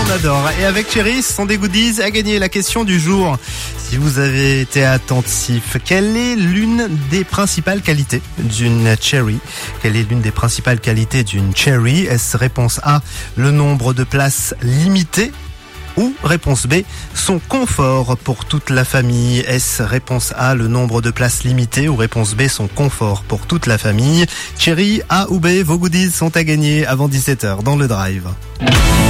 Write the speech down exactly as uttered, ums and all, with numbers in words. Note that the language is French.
adore. Et avec Cherry, ce sont des goodies à gagner. La question du jour, si vous avez été attentif, quelle est l'une des principales qualités d'une Cherry? Quelle est l'une des principales qualités d'une Cherry? Est-ce réponse A, le nombre de places limité? Ou réponse B, son confort pour toute la famille? Est-ce réponse A, le nombre de places limité? Ou réponse B, son confort pour toute la famille? Cherry, A ou B, vos goodies sont à gagner avant dix-sept heures dans le Drive.